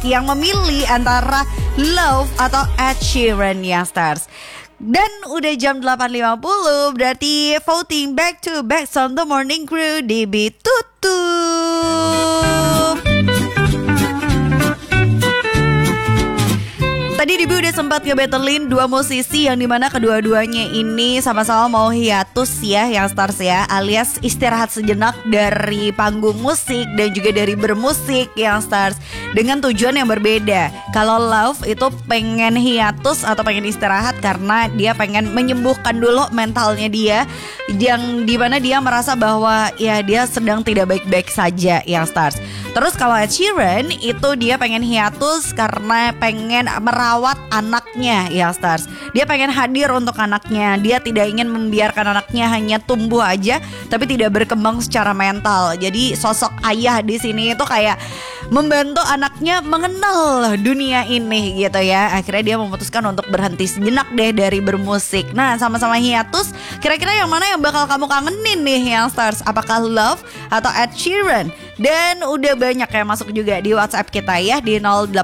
yang memilih antara Love atau Ed Sheeran ya Stars. Dan udah jam 8.50, berarti voting back to back on the morning crew ditutup. Tadi Dibi udah sempat ngebattlein dua musisi yang dimana kedua-duanya ini sama-sama mau hiatus ya yang Stars ya, alias istirahat sejenak dari panggung musik dan juga dari bermusik yang Stars, dengan tujuan yang berbeda. Kalau Love itu pengen hiatus atau pengen istirahat karena dia pengen menyembuhkan dulu mentalnya dia, yang dimana dia merasa bahwa ya dia sedang tidak baik-baik saja yang Stars. Terus kalau Ed Sheeran itu dia pengen hiatus karena pengen merawat anaknya ya Stars. Dia pengen hadir untuk anaknya. Dia tidak ingin membiarkan anaknya hanya tumbuh aja tapi tidak berkembang secara mental. Jadi sosok ayah di sini itu kayak membantu anaknya mengenal dunia ini gitu ya. Akhirnya dia memutuskan untuk berhenti sejenak deh dari bermusik. Nah, sama-sama hiatus, kira-kira yang mana yang bakal kamu kangenin nih yang Stars? Apakah Love atau Ed Sheeran? Dan udah banyak yang masuk juga di WhatsApp kita ya, di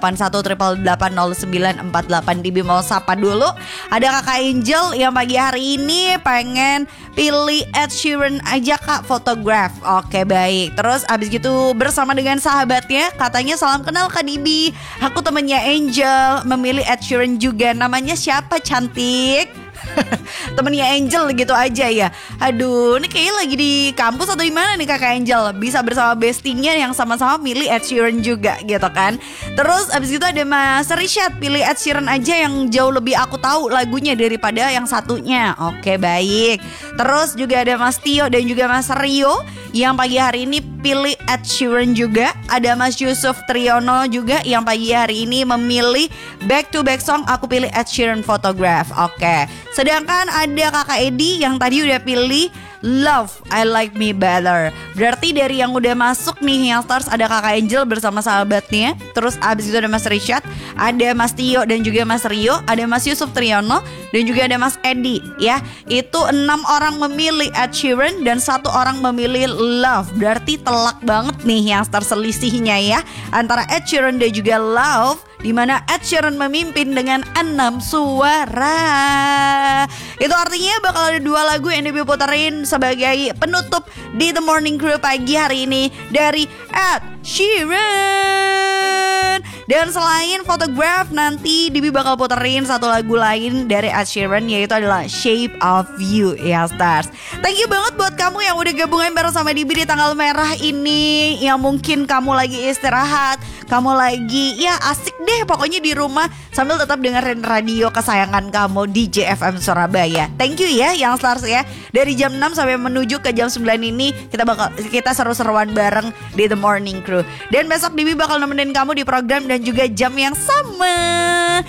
081880948. Dibi mau sapa dulu. Ada Kakak Angel yang pagi hari ini pengen pilih Ed Sheeran aja Kak, Photograph. Oke baik. Terus abis gitu bersama dengan sahabatnya, katanya salam kenal Kak Dibi, aku temennya Angel, memilih Ed Sheeran juga. Namanya siapa cantik? Temennya Angel gitu aja ya. Aduh, ini kayaknya lagi di kampus atau di mana nih Kakak Angel? Bisa bersama bestinya yang sama-sama milih Ed Sheeran juga gitu kan. Terus abis itu ada Mas Rishad, pilih Ed Sheeran aja yang jauh lebih aku tahu lagunya daripada yang satunya. Oke baik. Terus juga ada Mas Tio dan juga Mas Rio yang pagi hari ini pilih Ed Sheeran juga. Ada Mas Yusuf Triyono juga yang pagi hari ini memilih back to back song, aku pilih Ed Sheeran Photograph. Oke. Sedangkan ada Kakak Edi yang tadi udah pilih Love, I Like Me Better. Berarti dari yang udah masuk nih yang Stars, ada Kakak Angel bersama sahabatnya. Terus abis itu ada Mas Rishad, ada Mas Tio dan juga Mas Rio, ada Mas Yusuf Triyono dan juga ada Mas Edi ya. Itu 6 orang memilih Ed Sheeran dan 1 orang memilih Love. Berarti telak banget nih yang Stars selisihnya ya, antara Ed Sheeran dan juga Love, di mana Ed Sheeran memimpin dengan 6 suara. Itu artinya bakal ada 2 lagu yang diputerin sebagai penutup di The Morning Crew pagi hari ini dari Ed Sheeran. Dan selain Photograph, nanti Dibi bakal puterin 1 lagu lain dari Ed Sheeran, yaitu adalah Shape of You ya Stars. Thank you banget buat kamu yang udah gabungan bareng sama Dibi di tanggal merah ini, yang mungkin kamu lagi istirahat, kamu lagi ya asik deh pokoknya di rumah sambil tetap dengerin radio kesayangan kamu di JFM Surabaya. Thank you ya yang Stars ya. Dari jam 6 sampai menuju ke jam 9 ini kita seru-seruan bareng di The Morning Crew. Dan besok Dibi bakal nemenin kamu di program dan juga jam yang sama.